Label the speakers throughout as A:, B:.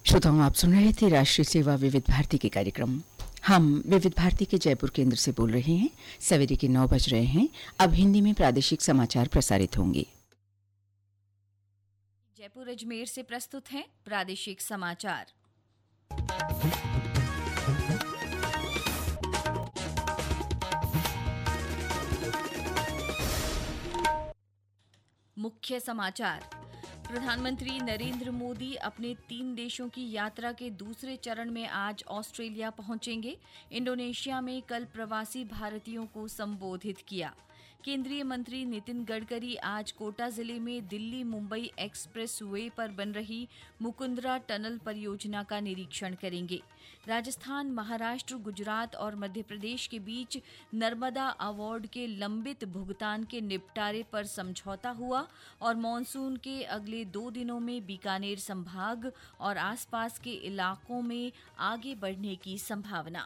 A: श्रोताओं, आप सुन रहे थे राष्ट्रीय सेवा विविध भारती के कार्यक्रम। हम विविध भारती के जयपुर केंद्र से बोल रहे हैं। सवेरे के 9 बज रहे हैं। अब हिंदी में प्रादेशिक समाचार प्रसारित होंगे।
B: जयपुर अजमेर से प्रस्तुत हैं प्रादेशिक समाचार। मुख्य समाचार। प्रधानमंत्री नरेंद्र मोदी अपने 3 देशों की यात्रा के दूसरे चरण में आज ऑस्ट्रेलिया पहुंचेंगे। इंडोनेशिया में कल प्रवासी भारतीयों को संबोधित किया। केंद्रीय मंत्री नितिन गडकरी आज कोटा जिले में दिल्ली मुंबई एक्सप्रेस वे पर बन रही मुकुंदरा टनल परियोजना का निरीक्षण करेंगे। राजस्थान, महाराष्ट्र, गुजरात और मध्य प्रदेश के बीच नर्मदा अवार्ड के लंबित भुगतान के निपटारे पर समझौता हुआ और मॉनसून के अगले 2 दिनों में बीकानेर संभाग और आसपास के इलाकों में आगे बढ़ने की संभावना।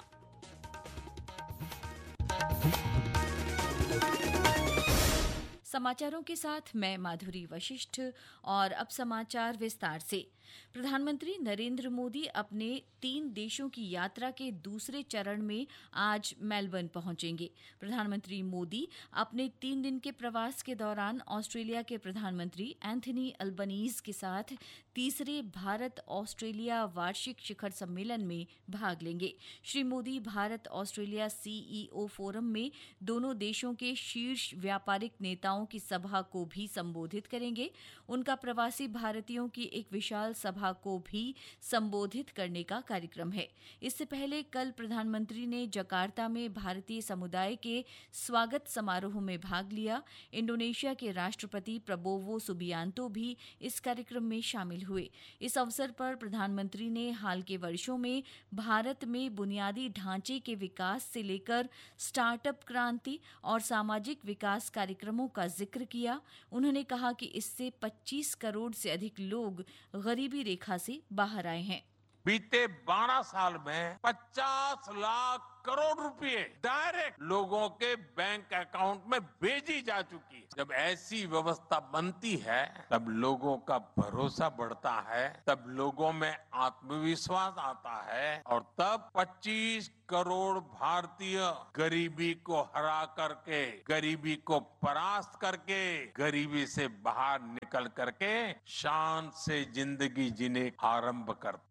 B: समाचारों के साथ मैं माधुरी वशिष्ठ और अब समाचार विस्तार से। प्रधानमंत्री नरेंद्र मोदी अपने 3 देशों की यात्रा के दूसरे चरण में आज मेलबर्न पहुंचेंगे। प्रधानमंत्री मोदी अपने 3 दिन के प्रवास के दौरान ऑस्ट्रेलिया के प्रधानमंत्री एंथनी अल्बनीज के साथ तीसरे भारत ऑस्ट्रेलिया वार्षिक शिखर सम्मेलन में भाग लेंगे। Shri Modi Bharat Australia CEO forum में दोनों देशों के शीर्ष व्यापारिक नेताओं की सभा को भी संबोधित करेंगे। उनका प्रवासी भारतीयों की एक विशाल सभा को भी संबोधित करने का कार्यक्रम है। इससे पहले कल प्रधानमंत्री ने जकार्ता में भारतीय समुदाय के स्वागत समारोह में भाग लिया। इंडोनेशिया के राष्ट्रपति प्रबोवो सुबियांतो भी इस कार्यक्रम में शामिल हुए। इस अवसर पर प्रधानमंत्री ने हाल के वर्षों में भारत में बुनियादी ढांचे के विकास से लेकर स्टार्टअप क्रांति और सामाजिक विकास कार्यक्रमों का जिक्र किया। उन्होंने कहा कि इससे 25 करोड़ से अधिक लोग गरीबी रेखा से बाहर आए हैं।
C: बीते 12 साल में 50 लाख करोड़ रुपए डायरेक्ट लोगों के बैंक अकाउंट में भेजी जा चुकी है। जब ऐसी व्यवस्था बनती है तब लोगों का भरोसा बढ़ता है, तब लोगों में आत्मविश्वास आता है और तब 25 करोड़ भारतीय गरीबी को हरा करके, गरीबी को परास्त करके, गरीबी से बाहर निकल करके शान से जिंदगी जीने आरंभ करते।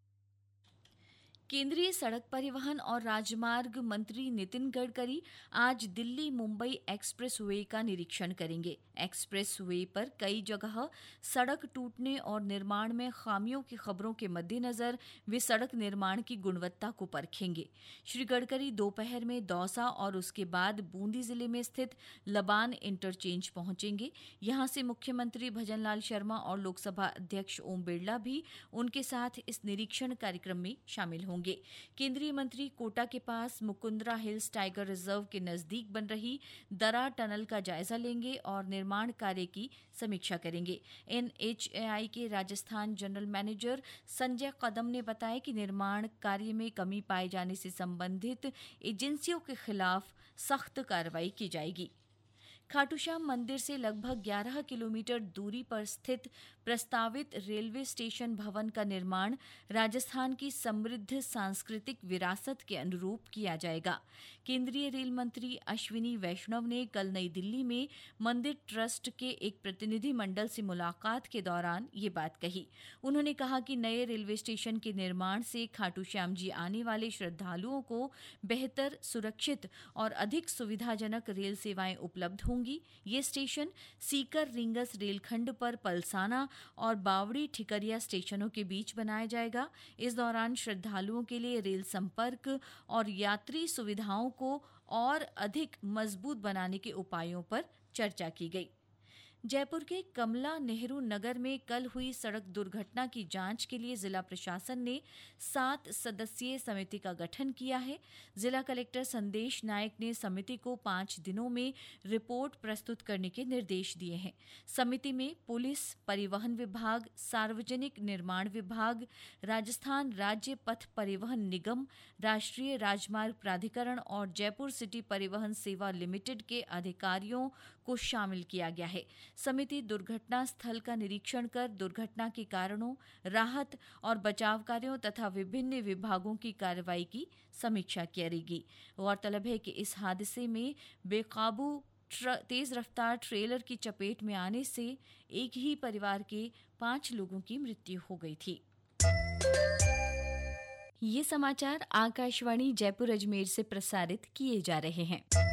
B: केंद्रीय सड़क परिवहन और राजमार्ग मंत्री नितिन गडकरी आज दिल्ली मुंबई एक्सप्रेस वे का निरीक्षण करेंगे। एक्सप्रेस वे पर कई जगह सड़क टूटने और निर्माण में खामियों की खबरों के मद्देनजर वे सड़क निर्माण की गुणवत्ता को परखेंगे। श्री गडकरी दोपहर में दौसा और उसके बाद बूंदी जिले में स्थित लबान इंटरचेंज पहुंचेंगे। यहां से मुख्यमंत्री भजनलाल शर्मा और लोकसभा अध्यक्ष ओम बिरला भी उनके साथ इस निरीक्षण कार्यक्रम में शामिल होंगे। केंद्रीय मंत्री कोटा के पास मुकुंदरा हिल्स टाइगर रिजर्व के नजदीक बन रही दरा टनल का जायजा लेंगे और निर्माण कार्य की समीक्षा करेंगे। एनएचएआई के राजस्थान जनरल मैनेजर संजय कदम ने बताया कि निर्माण कार्य में कमी पाए जाने से संबंधित एजेंसियों के खिलाफ सख्त कार्रवाई की जाएगी। खाटूश्याम मंदिर से लगभग 11 किलोमीटर दूरी पर स्थित प्रस्तावित रेलवे स्टेशन भवन का निर्माण राजस्थान की समृद्ध सांस्कृतिक विरासत के अनुरूप किया जाएगा। केंद्रीय रेल मंत्री अश्विनी वैष्णव ने कल नई दिल्ली में मंदिर ट्रस्ट के एक प्रतिनिधि मंडल से मुलाकात के दौरान ये बात कही। उन्होंने कहा कि नए रेलवे स्टेशन के निर्माण से खाटूश्याम जी आने वाले श्रद्धालुओं को बेहतर, सुरक्षित और अधिक सुविधाजनक रेल सेवाएं उपलब्ध होंगी। ये स्टेशन सीकर रिंगस रेलखंड पर पलसाना और बावड़ी ठिकरिया स्टेशनों के बीच बनाया जाएगा। इस दौरान श्रद्धालुओं के लिए रेल संपर्क और यात्री सुविधाओं को और अधिक मजबूत बनाने के उपायों पर चर्चा की गई। जयपुर के कमला नेहरू नगर में कल हुई सड़क दुर्घटना की जांच के लिए जिला प्रशासन ने 7 सदस्यीय समिति का गठन किया है। जिला कलेक्टर संदेश नायक ने समिति को 5 दिनों में रिपोर्ट प्रस्तुत करने के निर्देश दिए हैं। समिति में पुलिस, परिवहन विभाग, सार्वजनिक निर्माण विभाग, राजस्थान राज्य पथ परिवहन निगम, राष्ट्रीय राजमार्ग प्राधिकरण और जयपुर सिटी परिवहन सेवा लिमिटेड के अधिकारियों, को शामिल किया गया है। समिति दुर्घटना स्थल का निरीक्षण कर दुर्घटना के कारणों, राहत और बचाव कार्यों तथा विभिन्न विभागों की कार्रवाई की समीक्षा करेगी। गौरतलब है कि इस हादसे में बेकाबू तेज रफ्तार ट्रेलर की चपेट में आने से एक ही परिवार के 5 लोगों की मृत्यु हो गई थी। ये समाचार आकाशवाणी जयपुर अजमेर से प्रसारित किए जा रहे हैं।